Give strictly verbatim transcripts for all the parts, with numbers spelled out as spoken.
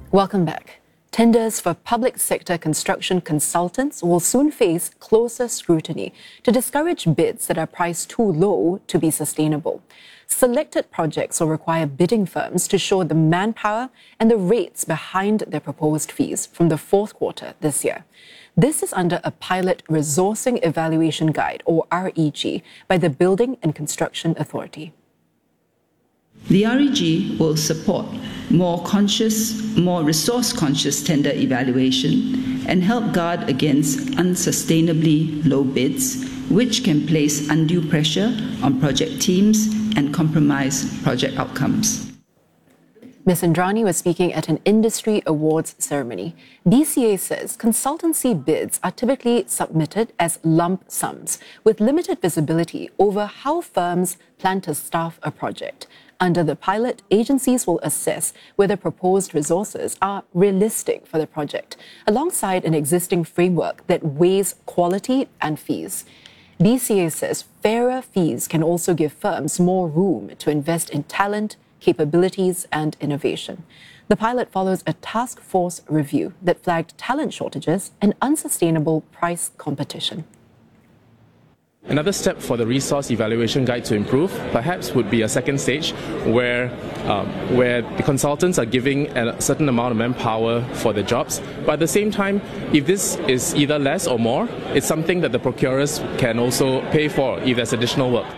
Welcome back. Tenders for public sector construction consultants will soon face closer scrutiny to discourage bids that are priced too low to be sustainable. Selected projects will require bidding firms to show the manpower and the rates behind their proposed fees from the fourth quarter this year. This is under a pilot resourcing evaluation guide, or R E G, by the Building and Construction Authority. The R E G will support more conscious, more resource-conscious tender evaluation and help guard against unsustainably low bids, which can place undue pressure on project teams and compromise project outcomes. Miz Indrani was speaking at an industry awards ceremony. B C A says consultancy bids are typically submitted as lump sums, with limited visibility over how firms plan to staff a project. Under the pilot, agencies will assess whether proposed resources are realistic for the project, alongside an existing framework that weighs quality and fees. B C A says fairer fees can also give firms more room to invest in talent, capabilities, and innovation. The pilot follows a task force review that flagged talent shortages and unsustainable price competition. Another step for the resource evaluation guide to improve perhaps would be a second stage where, um, where the consultants are giving a certain amount of manpower for the jobs. But at the same time, if this is either less or more, it's something that the procurers can also pay for if there's additional work.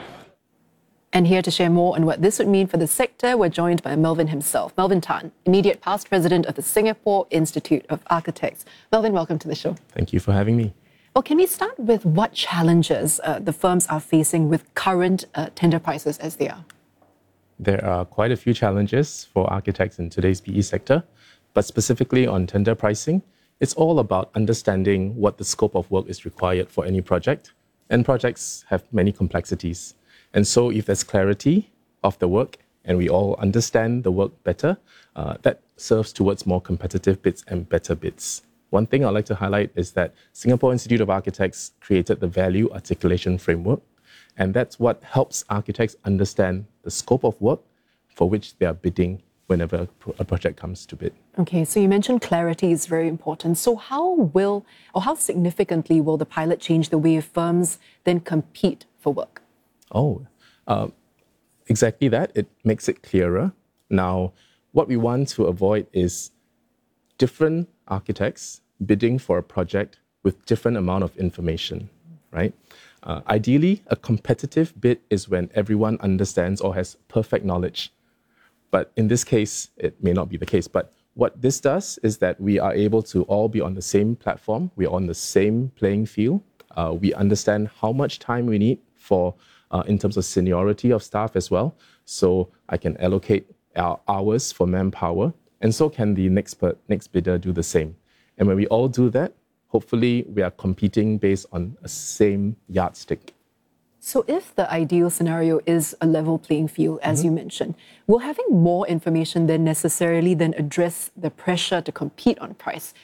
And here to share more on what this would mean for the sector, we're joined by Melvin himself, Melvin Tan, immediate past president of the Singapore Institute of Architects. Melvin, welcome to the show. Thank you for having me. Well, can we start with what challenges uh, the firms are facing with current uh, tender prices as they are? There are quite a few challenges for architects in today's P E sector, but specifically on tender pricing, it's all about understanding what the scope of work is required for any project, and projects have many complexities. And so if there's clarity of the work and we all understand the work better, uh, that serves towards more competitive bids and better bids. One thing I'd like to highlight is that Singapore Institute of Architects created the Value Articulation Framework, and that's what helps architects understand the scope of work for which they are bidding whenever a project comes to bid. Okay, so you mentioned clarity is very important. So how will, or how significantly will the pilot change the way firms then compete for work? Oh, uh, exactly that. It makes it clearer. Now, what we want to avoid is different architects bidding for a project with different amount of information, right? Uh, ideally, a competitive bid is when everyone understands or has perfect knowledge. But in this case, it may not be the case. But what this does is that we are able to all be on the same platform. We're on the same playing field. Uh, we understand how much time we need for, uh, in terms of seniority of staff as well. So I can allocate our hours for manpower. And so can the next, per, next bidder do the same. And when we all do that, hopefully we are competing based on a same yardstick. So if the ideal scenario is a level playing field, as mm-hmm. you mentioned, will having more information then necessarily then address the pressure to compete on price?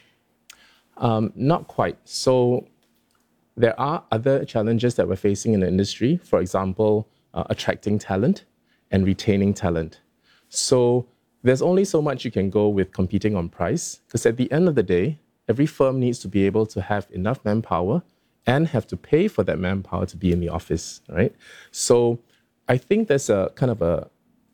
Um, not quite. So there are other challenges that we're facing in the industry. For example, uh, attracting talent and retaining talent. So there's only so much you can go with competing on price, because at the end of the day, every firm needs to be able to have enough manpower and have to pay for that manpower to be in the office, right? So I think there's a kind of a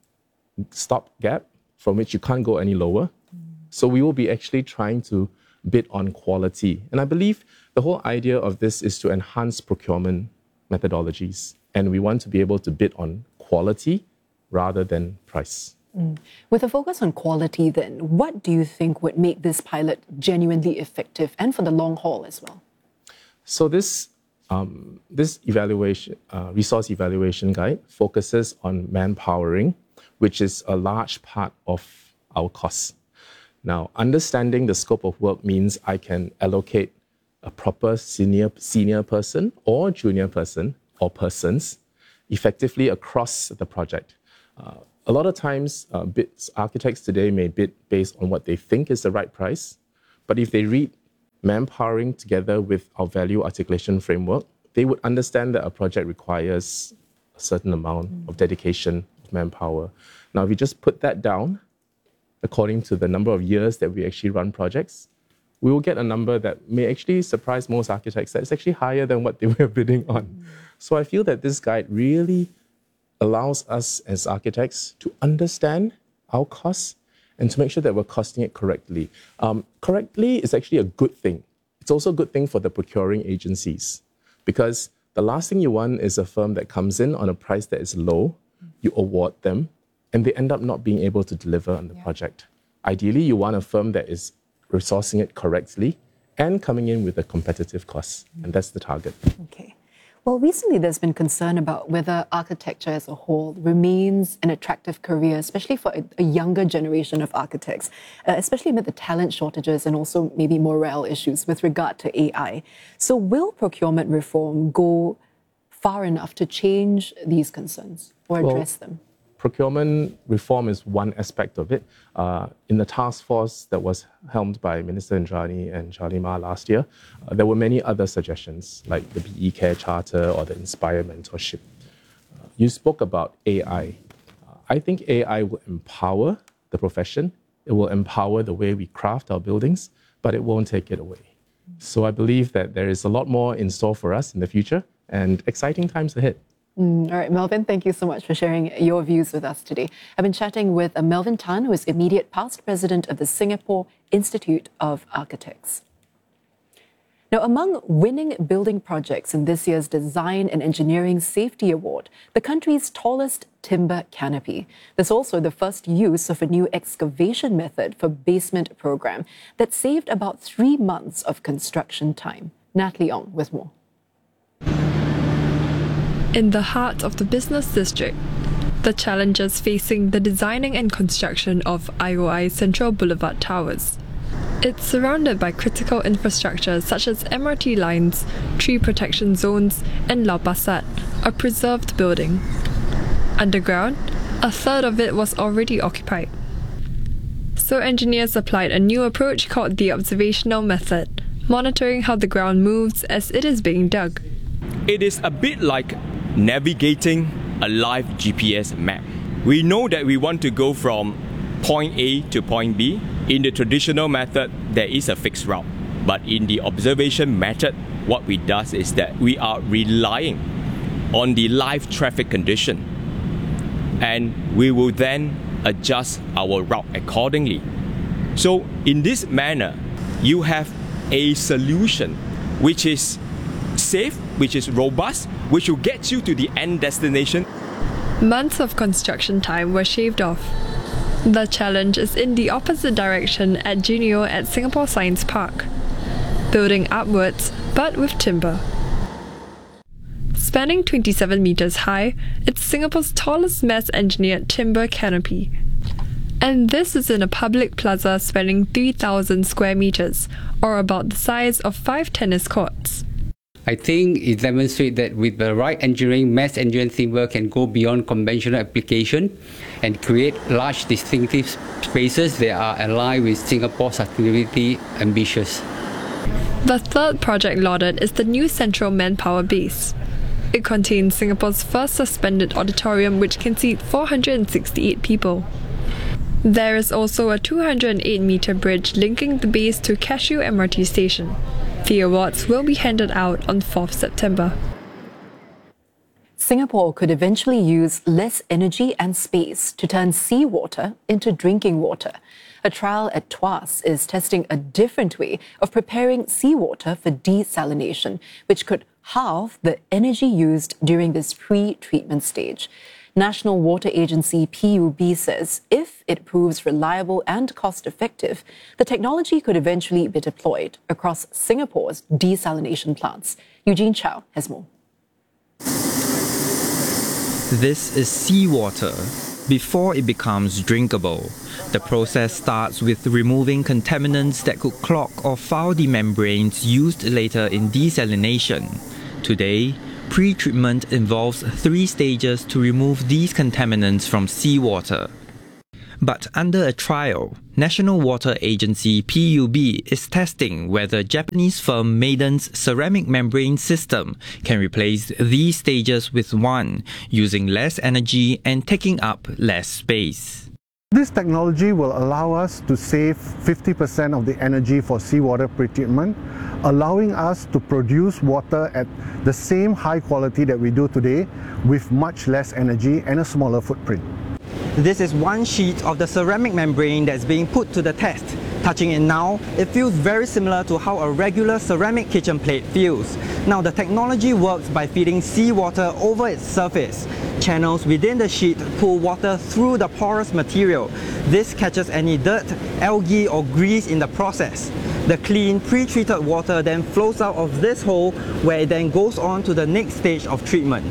stopgap from which you can't go any lower. So we will be actually trying to bid on quality. And I believe the whole idea of this is to enhance procurement methodologies. And we want to be able to bid on quality rather than price. Mm. With a focus on quality then, what do you think would make this pilot genuinely effective and for the long haul as well? So this, um, this evaluation, uh, resource evaluation guide focuses on manpowering, which is a large part of our costs. Now, understanding the scope of work means I can allocate a proper senior, senior person or junior person or persons effectively across the project. Uh, A lot of times, uh, bids, architects today may bid based on what they think is the right price. But if they read manpowering together with our value articulation framework, they would understand that a project requires a certain amount mm. of dedication of manpower. Now, if you just put that down, according to the number of years that we actually run projects, we will get a number that may actually surprise most architects that it's actually higher than what they were bidding on. Mm. So I feel that this guide really allows us as architects to understand our costs and to make sure that we're costing it correctly. Um, correctly is actually a good thing. It's also a good thing for the procuring agencies, because the last thing you want is a firm that comes in on a price that is low, you award them, and they end up not being able to deliver on the yeah. project. Ideally, you want a firm that is resourcing it correctly and coming in with a competitive cost, and that's the target. Okay. Well, recently there's been concern about whether architecture as a whole remains an attractive career, especially for a, a younger generation of architects, uh, especially amid the talent shortages and also maybe morale issues with regard to A I. So will procurement reform go far enough to change these concerns or address well, them? Procurement reform is one aspect of it. Uh, in the task force that was helmed by Minister Indrani and Charlie Ma last year, uh, there were many other suggestions, like the B E Care Charter or the Inspire Mentorship. Uh, you spoke about A I. Uh, I think A I will empower the profession. It will empower the way we craft our buildings, but it won't take it away. So I believe that there is a lot more in store for us in the future and exciting times ahead. Mm, all right, Melvin, thank you so much for sharing your views with us today. I've been chatting with Melvin Tan, who is immediate past president of the Singapore Institute of Architects. Now, among winning building projects in this year's Design and Engineering Safety Award, the country's tallest timber canopy. There's also the first use of a new excavation method for basement program that saved about three months of construction time. Natalie Ong with more. In the heart of the business district, the challenges facing the designing and construction of I O I Central Boulevard Towers. It's surrounded by critical infrastructure such as M R T lines, tree protection zones, and Lau Pa Sat, a preserved building. Underground, a third of it was already occupied. So engineers applied a new approach called the observational method, monitoring how the ground moves as it is being dug. It is a bit like navigating a live G P S map. We know that we want to go from point A to point B. In the traditional method, there is a fixed route. But in the observation method, what we do is that we are relying on the live traffic condition. And we will then adjust our route accordingly. So in this manner, you have a solution which is safe, which is robust, which will get you to the end destination. Months of construction time were shaved off. The challenge is in the opposite direction at Juneo at Singapore Science Park. Building upwards, but with timber. Spanning twenty-seven meters high, it's Singapore's tallest mass-engineered timber canopy. And this is in a public plaza spanning three thousand square meters, or about the size of five tennis courts. I think it demonstrates that with the right engineering, mass engineering timber can go beyond conventional application and create large distinctive spaces that are aligned with Singapore's sustainability ambitions. The third project lauded is the new Central Manpower Base. It contains Singapore's first suspended auditorium, which can seat four hundred sixty-eight people. There is also a two hundred eight meter bridge linking the base to Cashew M R T station. The awards will be handed out on fourth September. Singapore could eventually use less energy and space to turn seawater into drinking water. A trial at Tuas is testing a different way of preparing seawater for desalination, which could halve the energy used during this pre-treatment stage. National Water Agency P U B says if it proves reliable and cost-effective, the technology could eventually be deployed across Singapore's desalination plants. Eugene Chow has more. This is seawater before it becomes drinkable. The process starts with removing contaminants that could clog or foul the membranes used later in desalination. Today, pre-treatment involves three stages to remove these contaminants from seawater. But under a trial, National Water Agency P U B is testing whether Japanese firm Maiden's ceramic membrane system can replace these stages with one, using less energy and taking up less space. This technology will allow us to save fifty percent of the energy for seawater pretreatment, allowing us to produce water at the same high quality that we do today with much less energy and a smaller footprint. This is one sheet of the ceramic membrane that's being put to the test. Touching it now, it feels very similar to how a regular ceramic kitchen plate feels. Now the technology works by feeding seawater over its surface. Channels within the sheet pull water through the porous material. This catches any dirt, algae or grease in the process. The clean, pre-treated water then flows out of this hole where it then goes on to the next stage of treatment.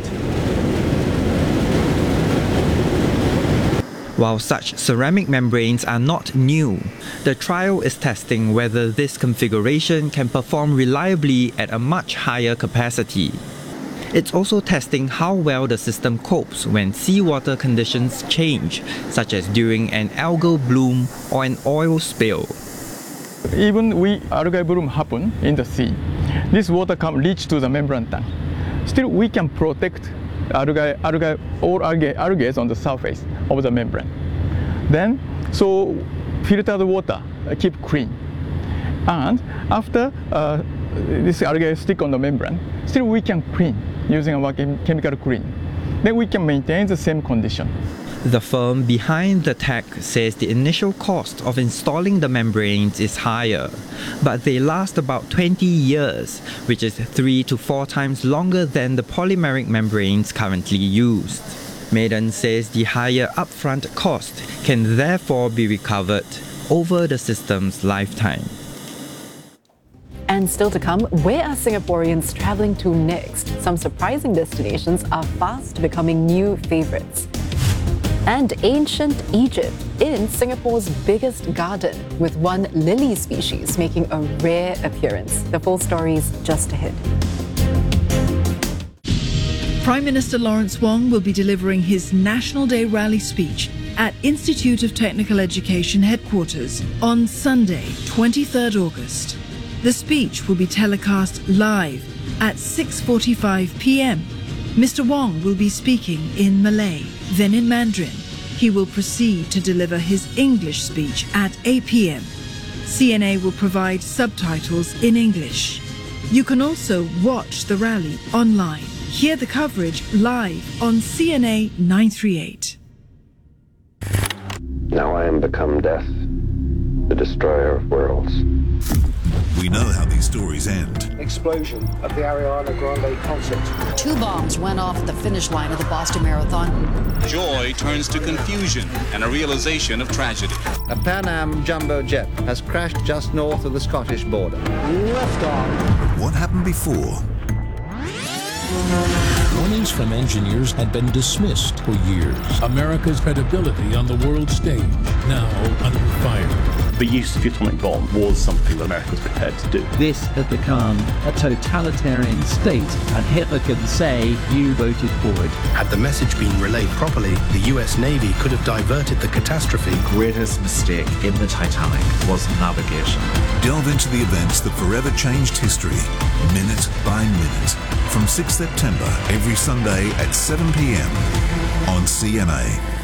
While such ceramic membranes are not new, the trial is testing whether this configuration can perform reliably at a much higher capacity. It's also testing how well the system copes when seawater conditions change, such as during an algal bloom or an oil spill. Even when algae bloom happen in the sea, this water can reach to the membrane tank. Still, we can protect algae, algae, all algae, algae on the surface of the membrane. Then, so filtered water uh, keep clean. And after uh, this algae stick on the membrane, still we can clean using our chem chemical clean. Then we can maintain the same condition. The firm behind the tech says the initial cost of installing the membranes is higher, but they last about twenty years, which is three to four times longer than the polymeric membranes currently used. Maiden says the higher upfront cost can therefore be recovered over the system's lifetime. And still to come, where are Singaporeans travelling to next? Some surprising destinations are fast becoming new favourites. And ancient Egypt in Singapore's biggest garden, with one lily species making a rare appearance. The full story is just ahead. Prime Minister Lawrence Wong will be delivering his National Day rally speech at Institute of Technical Education headquarters on Sunday, twenty-third August. The speech will be telecast live at six forty-five p m Mister Wong will be speaking in Malay, then in Mandarin. He will proceed to deliver his English speech at eight p m C N A will provide subtitles in English. You can also watch the rally online. Hear the coverage live on C N A nine thirty-eight. Now I am become death, the destroyer of worlds. We know how these stories end. Explosion at the Ariana Grande concert. Two bombs went off at the finish line of the Boston Marathon. Joy turns to confusion and a realization of tragedy. A Pan Am jumbo jet has crashed just north of the Scottish border. Liftoff. What happened before? Warnings from engineers had been dismissed for years. America's credibility on the world stage now under fire. The use of the atomic bomb was something that America was prepared to do. This had become a totalitarian state, and Hitler could say, you voted for it. Had the message been relayed properly, the U S Navy could have diverted the catastrophe. The greatest mistake in the Titanic was navigation. Delve into the events that forever changed history, minute by minute, from sixth September every Sunday at seven p m on C N A.